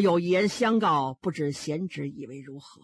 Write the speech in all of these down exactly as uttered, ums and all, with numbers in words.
有一言相告，不知贤侄以为如何？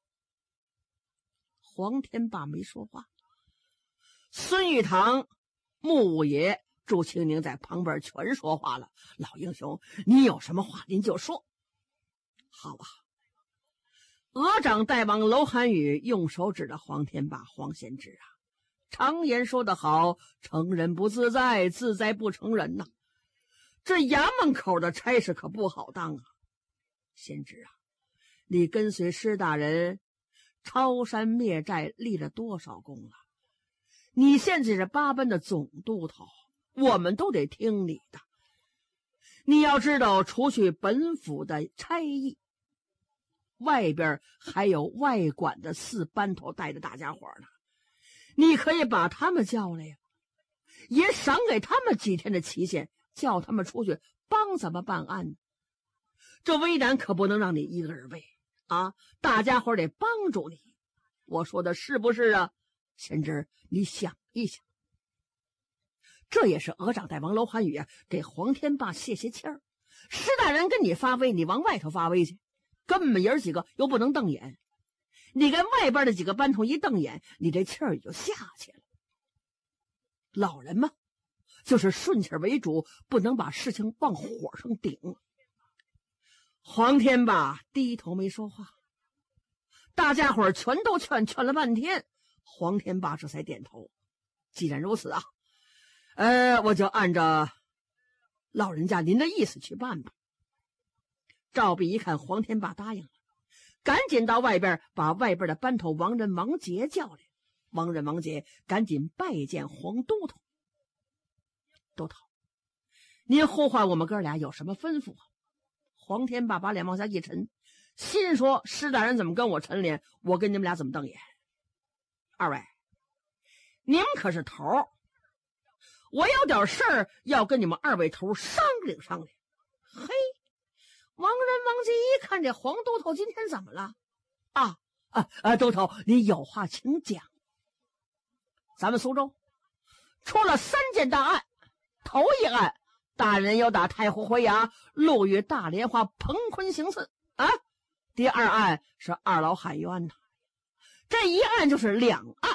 黄天霸没说话。孙玉堂、穆五爷、祝青宁在旁边全说话了。老英雄，您有什么话您就说。好吧。额长大王楼寒雨用手指着黄天霸、黄贤侄啊，常言说得好，成人不自在，自在不成人呐。这衙门口的差事可不好当啊。贤侄啊，你跟随施大人抄山灭寨，立了多少功啊？你现在是八班的总督头，我们都得听你的。你要知道，除去本府的差役，外边还有外管的四班头带着大家伙呢。你可以把他们叫来呀，也赏给他们几天的期限，叫他们出去帮咱们办案。这为难可不能让你一个人为啊！大家伙得帮助你。我说的是不是啊？贤侄，你想一想。这也是额长大王楼寒雨啊，给黄天霸泄泄气儿。施大人跟你发威，你往外头发威去，跟我们爷儿几个又不能瞪眼。你跟外边的几个班头一瞪眼，你这气儿也就下去了。老人嘛，就是顺气为主，不能把事情往火上顶。黄天霸低头没说话，大家伙全都劝劝了半天，黄天霸这才点头。既然如此啊，呃，我就按照老人家您的意思去办吧。赵弼一看黄天霸答应了，赶紧到外边把外边的班头王仁、王杰叫来。王仁、王杰赶紧拜见黄都头。都头，您呼唤我们哥俩有什么吩咐啊？黄天霸把脸往下一沉，心说施大人怎么跟我陈脸，我跟你们俩怎么瞪眼？二位，你们可是头，我有点事儿要跟你们二位头商量商量。嘿，王仁、王杰一看这黄都头今天怎么了？啊啊啊！都头，你有话请讲。咱们苏州出了三件大案，头一案，大人要打太湖回衙，路遇大莲花彭坤行刺啊。第二案是二老喊冤呐，这一案就是两案。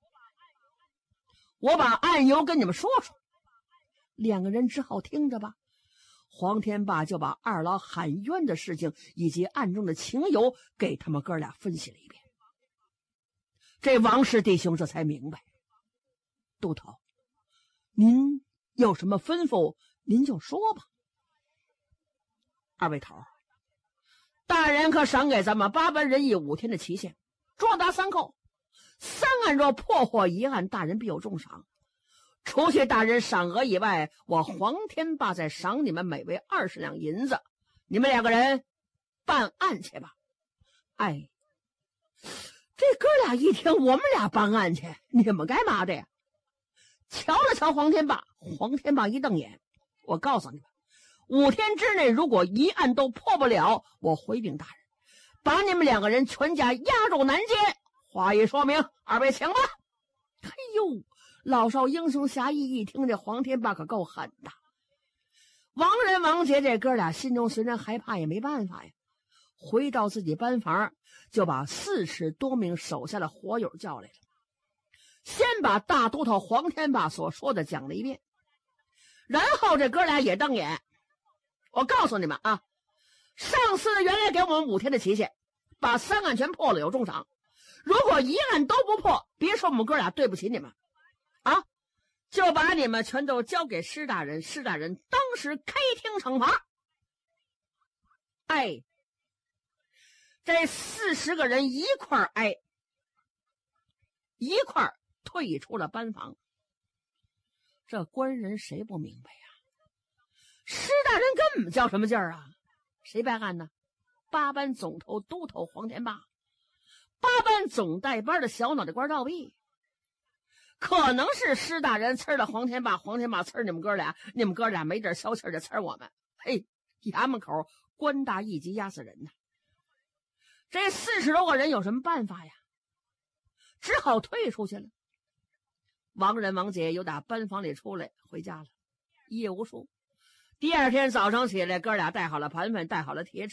我把案由跟你们说说，两个人只好听着吧。黄天霸就把二老喊冤的事情以及案中的情由给他们哥俩分析了一遍。这王氏弟兄这才明白，都头，您有什么吩咐您就说吧。二位头，大人可赏给咱们八班人役五天的期限，捉拿三寇，三案若破获一案，大人必有重赏。除去大人赏额以外，我黄天霸再赏你们每位二十两银子，你们两个人办案去吧。哎，这哥俩一听我们俩办案去，你们干嘛的呀？瞧了瞧黄天霸，黄天霸一瞪眼，我告诉你们，五天之内如果一案都破不了，我回禀大人，把你们两个人全家押入南街。话一说明，二位请吧。哎呦，老少英雄侠义一听，这黄天霸可够狠的。王仁、王杰这哥俩心中虽然害怕，也没办法呀。回到自己班房，就把四十多名手下的伙友叫来了，先把大都头黄天霸所说的讲了一遍，然后这哥俩也瞪眼。我告诉你们啊，上司原来给我们五天的期限，把三案全破了有重赏，如果一案都不破，别说我们哥俩对不起你们啊，就把你们全都交给施大人，施大人当时开庭惩罚。哎，这四十个人一块儿挨，一块儿退出了班房。这官人谁不明白呀？施大人跟我们较什么劲儿啊？谁办案呢？八班总头都头黄天霸，八班总带班的小脑袋官赵弼。可能是施大人呲了黄天霸，黄天霸呲你们哥俩，你们哥俩没点消气儿就呲我们。嘿，衙门口官大一级压死人呐！这四十多个人有什么办法呀？只好退出去了。王仁、王杰又打班房里出来回家了，一夜无书。第二天早上起来，哥俩带好了盘缠，带好了铁尺，